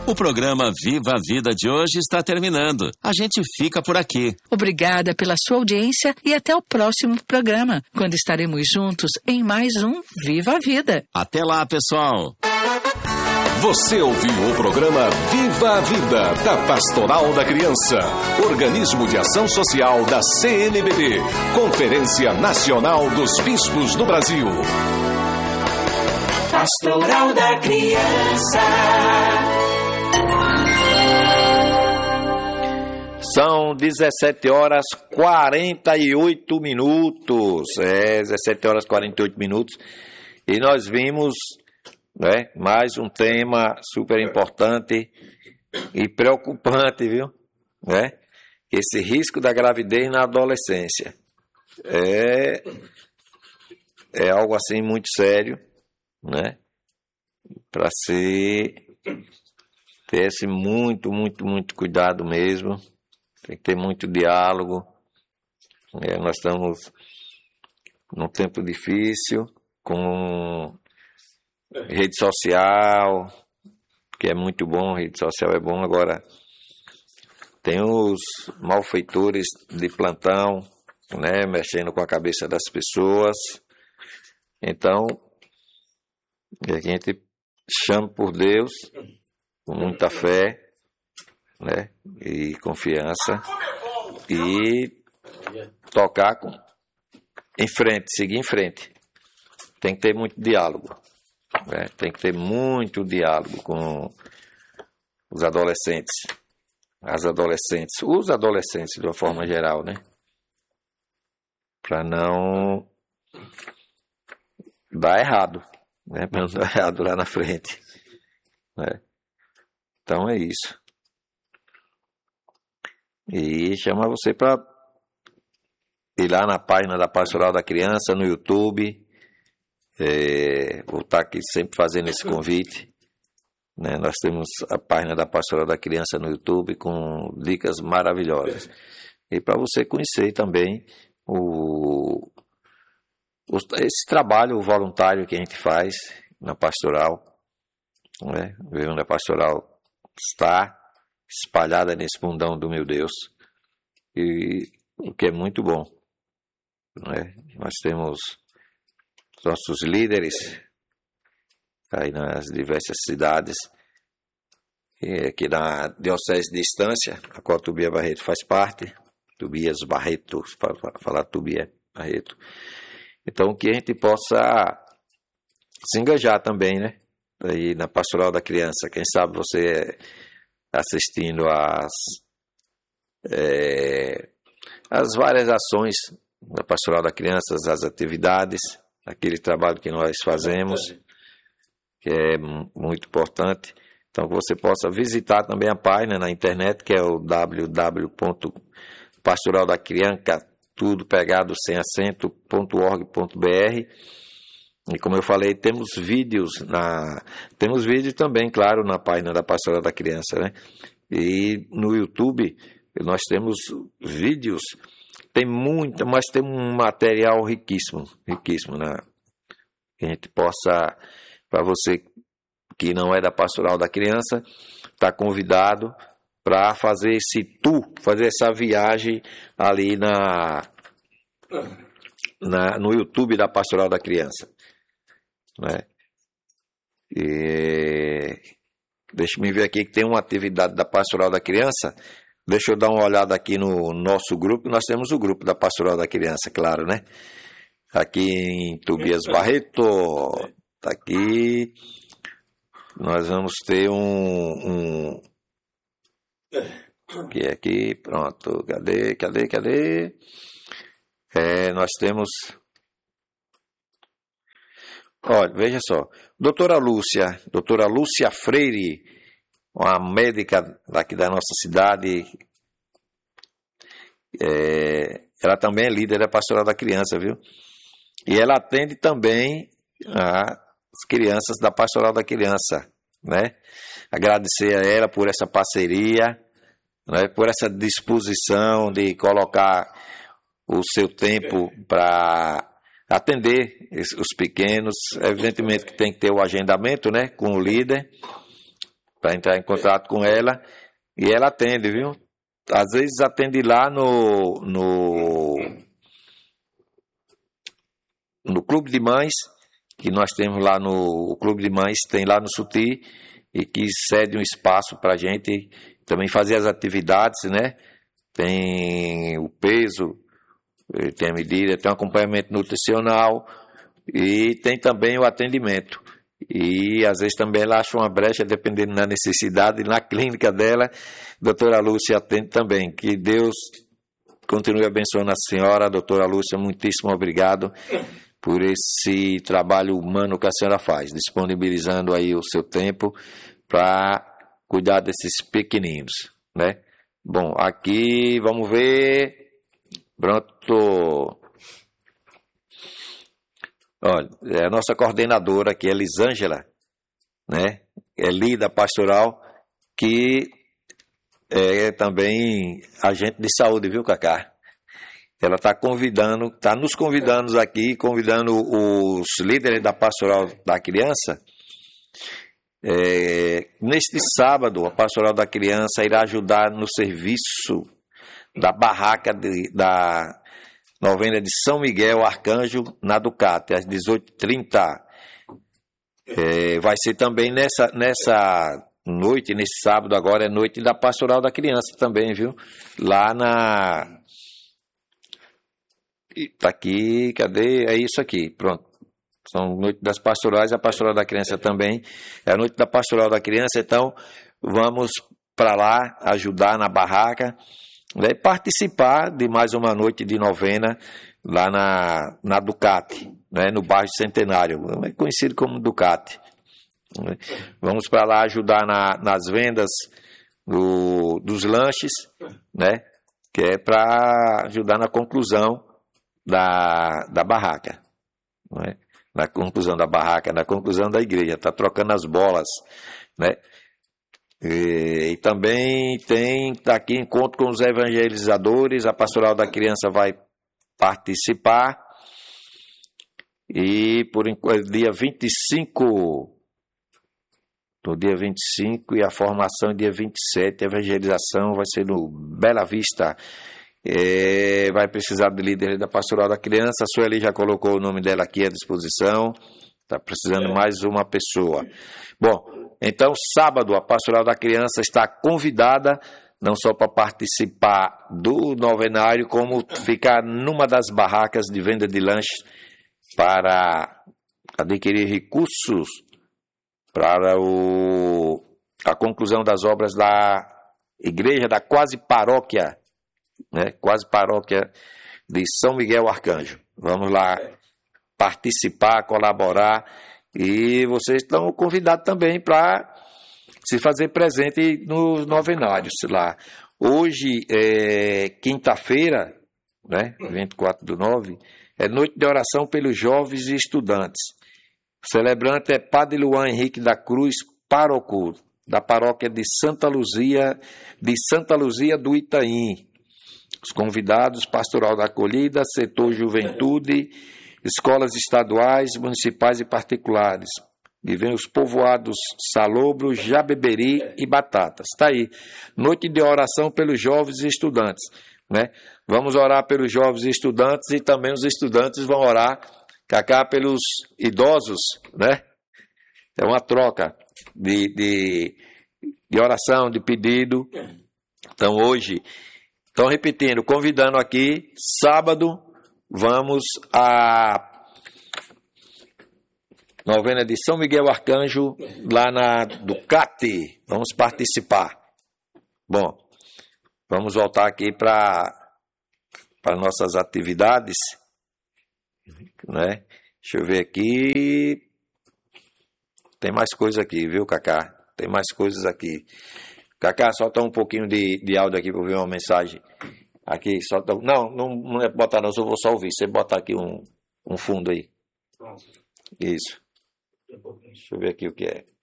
O programa Viva a Vida de hoje está terminando. A gente fica por aqui. Obrigada pela sua audiência e até o próximo programa, quando estaremos juntos em mais um Viva a Vida. Até lá, pessoal. Você ouviu o programa Viva a Vida, da Pastoral da Criança, organismo de ação social da CNBB, Conferência Nacional dos Bispos do Brasil. Pastoral da Criança. São 17 horas 48 minutos. 17 horas 48 minutos. E nós vimos, né, mais um tema super importante e preocupante, viu? Né? Esse risco da gravidez na adolescência. É algo assim muito sério, né? Para ter esse muito cuidado mesmo. Tem que ter muito diálogo. Nós estamos num tempo difícil, com rede social, que é muito bom, rede social é bom. Agora, tem os malfeitores de plantão, né, mexendo com a cabeça das pessoas. Então, a gente chama por Deus, com muita fé, né, e confiança, e tocar em frente, seguir em frente. Tem que ter muito diálogo, né? Tem que ter muito diálogo com os adolescentes, os adolescentes de uma forma geral, né, para não dar errado, né, para não dar errado lá na frente, né? Então é isso. E chama você para ir lá na página da Pastoral da Criança no YouTube. Vou estar aqui sempre fazendo esse convite, né? Nós temos a página da Pastoral da Criança no YouTube com dicas maravilhosas. E para você conhecer também esse trabalho voluntário que a gente faz na pastoral, né? Onde a pastoral está espalhada nesse mundão do meu Deus, e o que é muito bom, né? Nós temos nossos líderes aí nas diversas cidades, e aqui na Diocese de Estância, a qual Tobias Barreto faz parte, Tobias Barreto, falar Tobias Barreto. Então, que a gente possa se engajar também, né, aí na Pastoral da Criança. Quem sabe você assistindo as várias ações da Pastoral da Criança, as atividades, aquele trabalho que nós fazemos, que é muito importante. Então, que você possa visitar também a página na internet, que é o www.pastoraldacriança, tudo pegado sem acento.org.br. E como eu falei, temos vídeos também, claro, na página da Pastoral da Criança, né? E no YouTube nós temos vídeos, mas tem um material riquíssimo, né? Que a gente possa, para você que não é da Pastoral da Criança, está convidado para fazer fazer essa viagem ali no YouTube da Pastoral da Criança, né? E deixa eu ver aqui que tem uma atividade da Pastoral da Criança. Deixa eu dar uma olhada aqui no nosso grupo. Nós temos o grupo da Pastoral da Criança, claro, né? Aqui em Tobias Barreto, tá aqui. Nós vamos ter que é aqui, pronto. Cadê? Nós temos. Olha, veja só, doutora Lúcia Freire, uma médica daqui da nossa cidade, ela também é líder da Pastoral da Criança, viu? E ela atende também as crianças da Pastoral da Criança, né? Agradecer a ela por essa parceria, né? Por essa disposição de colocar o seu tempo para atender os pequenos. Evidentemente que tem que ter o agendamento, né, com o líder, para entrar em contato com ela, e ela atende, viu? Às vezes atende lá no Clube de Mães, que nós temos lá o Clube de Mães, tem lá no Suti, e que cede um espaço para a gente também fazer as atividades, né? Tem o peso, tem a medida, tem um acompanhamento nutricional e tem também o atendimento. E às vezes também ela acha uma brecha, dependendo da necessidade, na clínica dela, a doutora Lúcia atende também. Que Deus continue abençoando a senhora, doutora Lúcia, muitíssimo obrigado por esse trabalho humano que a senhora faz, disponibilizando aí o seu tempo para cuidar desses pequeninos, né? Bom, aqui vamos ver. Pronto. Olha, é a nossa coordenadora aqui, Elisângela, né? É líder pastoral, que é também agente de saúde, viu, Cacá? Ela está nos convidando aqui, convidando os líderes da pastoral da criança. Neste sábado, a pastoral da criança irá ajudar no serviço da barraca da novena de São Miguel Arcanjo na Ducati, às 18h30. Vai ser também nessa noite, nesse sábado agora, é noite da pastoral da criança também, viu? Lá na... Tá aqui, cadê? É isso aqui, pronto. São noite das pastorais, a pastoral da criança também. É a noite da pastoral da criança, então vamos para lá ajudar na barraca, né, participar de mais uma noite de novena lá na Ducati, né, no bairro Centenário, é conhecido como Ducati. Vamos para lá ajudar nas vendas dos lanches, né, que é para ajudar na conclusão da barraca, né? Na conclusão da barraca, na conclusão da igreja, está trocando as bolas, né? E também está aqui encontro com os evangelizadores, a pastoral da criança vai participar, e por enquanto, dia 25, no dia 25, e a formação dia 27, a evangelização vai ser no Bela Vista. Vai precisar de líder da pastoral da criança. A Sueli já colocou o nome dela aqui à disposição. Está precisando mais uma pessoa. Bom, então sábado a pastoral da criança está convidada não só para participar do novenário, como ficar numa das barracas de venda de lanches para adquirir recursos para a conclusão das obras da igreja da quase paróquia, né? Quase paróquia de São Miguel Arcanjo. Vamos lá participar, colaborar, e vocês estão convidados também para se fazer presente nos novenários lá. Hoje é quinta-feira, né? 24/9, é noite de oração pelos jovens e estudantes. O celebrante é Padre Luan Henrique da Cruz, pároco da paróquia de Santa Luzia do Itaim. Os convidados: Pastoral da Acolhida, Setor Juventude, escolas estaduais, municipais e particulares. E vem os povoados Salobro, Jabeberi e Batatas. Está aí, noite de oração pelos jovens e estudantes, né? Vamos orar pelos jovens e estudantes, e também os estudantes vão orar, Cacá, pelos idosos, né? É uma troca de oração, de pedido. Então hoje, estão repetindo, convidando aqui, sábado, vamos à novena de São Miguel Arcanjo, lá na Ducati. Vamos participar. Bom, vamos voltar aqui para nossas atividades, né? Deixa eu ver aqui. Tem mais coisa aqui, viu, Cacá? Tem mais coisas aqui. Cacá, solta um pouquinho de áudio aqui para eu ver uma mensagem. Aqui, solta. Não é botar não, eu vou só ouvir. Você bota aqui um fundo aí. Isso. Deixa eu ver aqui o que é.